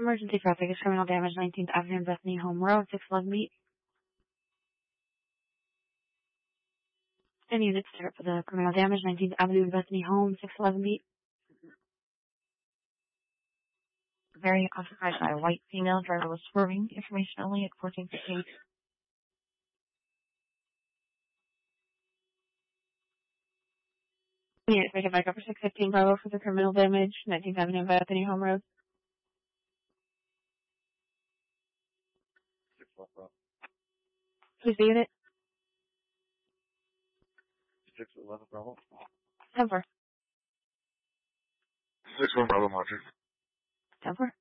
Emergency traffic is criminal damage, 19th Avenue and Bethany Home Road, 611 meet. Any units there for the criminal damage, 19th Avenue and Bethany Home, 611 meet. Very occupied by a white female. Driver was swerving. Information only at 1458. Units make it back up for 615 Bravo for the criminal damage, 19th Avenue and Bethany Home Road. 611 Bravo. Who's the unit? 611 Bravo. 10-4. 611 Bravo, Marjorie. 10-4.